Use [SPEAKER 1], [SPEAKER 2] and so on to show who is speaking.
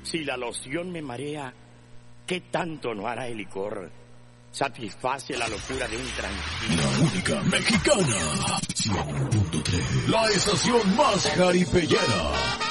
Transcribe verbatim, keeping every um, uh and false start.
[SPEAKER 1] Si la loción me marea, ¿qué tanto no hará el licor? Satisface la locura de un tranquilo.
[SPEAKER 2] La única mexicana. cien punto tres. La estación más jaripellera.